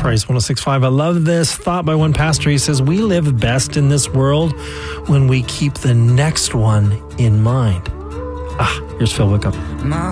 Praise 106.5. I love this thought by one pastor. He says, we live best in this world when we keep the next one in mind. Here's Phil Wickham.